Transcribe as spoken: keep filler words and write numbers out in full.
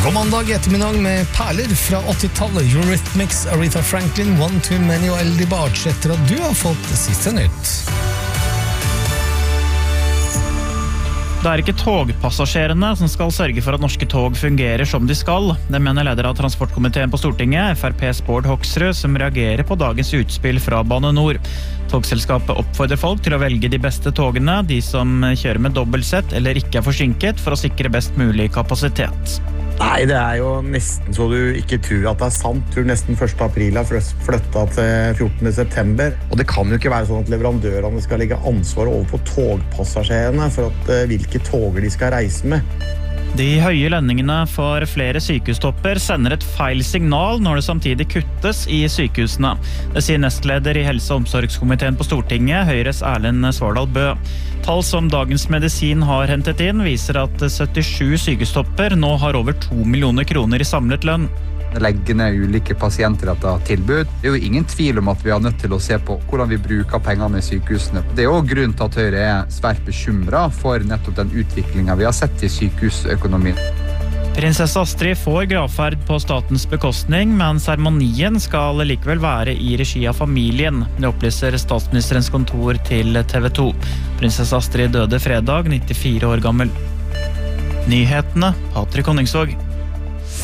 God mandag ettermiddag med perler fra åttitallet, Eurythmics, Aretha Franklin, One Too Many og Eldi Bartz etter at du har fått det siste nytt. Det er ikke togpassasjerene som skal sørge for at norske tog fungerer som de skal. Det mener leder av transportkomiteen på Stortinget, F R P's Bård Hoksrud, som reagerer på dagens utspill fra Bane Nor. Togselskapet oppfordrer folk til å velge de beste togene, de som kjører med dobbeltsett eller ikke er forsinket, for å sikre best mulig kapasitet. Nei, det er jo nesten så du ikke tror at det er sant. Tror nesten første april har flyttet til fjortende september. Og det kan jo ikke være sånn at leverandørene skal legge ansvaret over på togpassasjerene for at, uh, hvilke toger de skal reise med. De høye lønningene for flere sykehustopper sender et feil signal når det samtidig kuttes i sykehusene. Det sier nestleder i Helse- og omsorgskomiteen på Stortinget, Høyres Erlend Svardal Bøe. Tall som Dagens Medisin har hentet inn viser at syttisju sykehustopper nå har over to millioner kroner i samlet lønn. Legge ned ulike pasientrettede tilbud. Det er jo ingen tvil om at vi er nødt til å se på hvordan vi bruker pengene i sykehusene. Det er jo grunnen til at Høyre er svært bekymret for nettopp den utviklingen vi har sett i sykehusøkonomien. Prinsesse Astrid får gravferd på statens bekostning, men seremonien skal likevel være i regi av familien. Det opplyser statsministerens kontor til T V to. Prinsesse Astrid døde fredag, nittifire år gammel. Nyhetene, Patrik Honningsvåg.